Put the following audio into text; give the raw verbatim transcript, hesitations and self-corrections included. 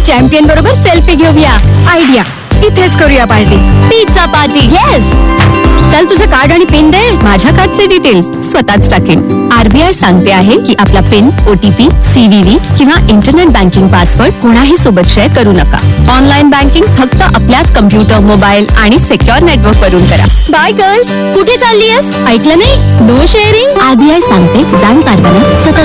Champion बरोबर selfie घेऊया. Idea, इथेच करूया पार्टी. Pizza party. येस. चल तुझं कार्ड आणि पिन दे. माझ्या कार्डचे डिटेल्स स्वतःच टाकेन. आरबीआय सांगते आहे की आपला पिन, ओटीपी, सीव्हीव्ही किंवा इंटरनेट बँकिंग पासवर्ड कोणाही सोबत शेअर करू नका. ऑनलाईन बँकिंग फक्त आपल्याच कम्प्युटर, मोबाईल आणि सिक्युअर नेटवर्क वरून करा. बाय गर्ल्स, कुठे चाललीयस? ऐकलं नाही? No sharing. आरबीआय सांगते, जाणकारांना सतर्क